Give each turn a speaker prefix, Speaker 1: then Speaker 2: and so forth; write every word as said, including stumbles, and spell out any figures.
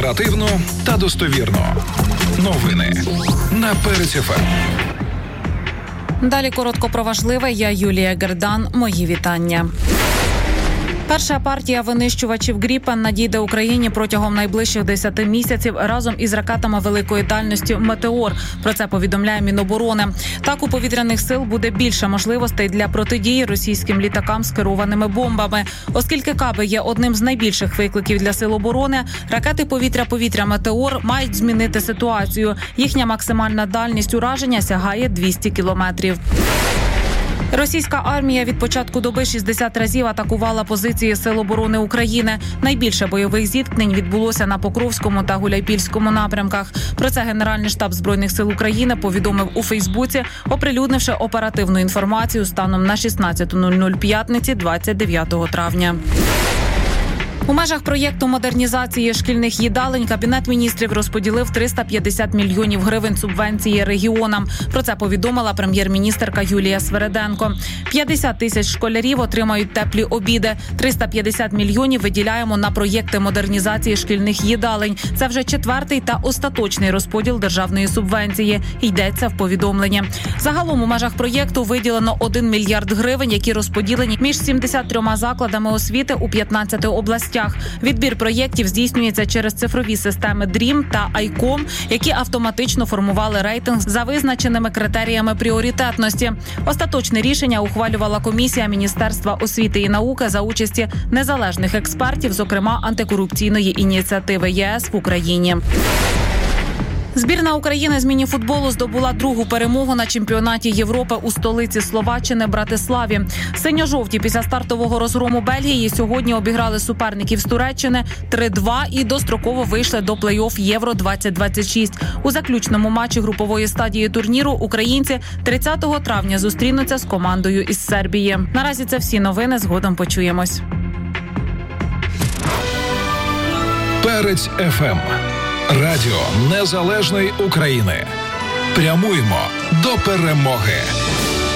Speaker 1: Оперативно та достовірно. Новини на Перець еф ем.
Speaker 2: Далі коротко про важливе. Я Юлія Гердан. Мої вітання. Перша партія винищувачів «Гріпен» надійде Україні протягом найближчих десяти місяців разом із ракетами великої дальності «Метеор». Про це повідомляє Міноборони. Так, у повітряних сил буде більше можливостей для протидії російським літакам з керованими бомбами. Оскільки каби є одним з найбільших викликів для сил оборони, ракети повітря-повітря «Метеор» мають змінити ситуацію. Їхня максимальна дальність ураження сягає двісті кілометрів. Російська армія від початку доби шістдесят разів атакувала позиції Сил оборони України. Найбільше бойових зіткнень відбулося на Покровському та Гуляйпільському напрямках. Про це Генеральний штаб Збройних сил України повідомив у Фейсбуці, оприлюднивши оперативну інформацію станом на шістнадцята нуль нуль п'ятниці двадцять дев'ятого травня. У межах проєкту модернізації шкільних їдалень Кабінет міністрів розподілив триста п'ятдесят мільйонів гривень субвенції регіонам. Про це повідомила прем'єр-міністерка Юлія Свериденко. п'ятдесят тисяч школярів отримають теплі обіди. триста п'ятдесят мільйонів виділяємо на проєкти модернізації шкільних їдалень. Це вже четвертий та остаточний розподіл державної субвенції. Йдеться в повідомленні. Загалом у межах проєкту виділено один мільярд гривень, які розподілені між сімдесят трьома закладами освіти у п'ятнадцяти областях. Відбір проєктів здійснюється через цифрові системи дрім та Айком, які автоматично формували рейтинг за визначеними критеріями пріоритетності. Остаточне рішення ухвалювала комісія Міністерства освіти і науки за участі незалежних експертів, зокрема антикорупційної ініціативи ЄС в Україні. Збірна України з мініфутболу здобула другу перемогу на чемпіонаті Європи у столиці Словаччини Братиславі. Синьо-жовті після стартового розгрому Бельгії сьогодні обіграли суперників з Туреччини три-два і достроково вийшли до плей-офф Євро двадцять двадцять шість. У заключному матчі групової стадії турніру українці тридцятого травня зустрінуться з командою із Сербії. Наразі це всі новини, згодом почуємось.
Speaker 1: Перець еф ем. Радіо Незалежної України. Прямуємо до перемоги.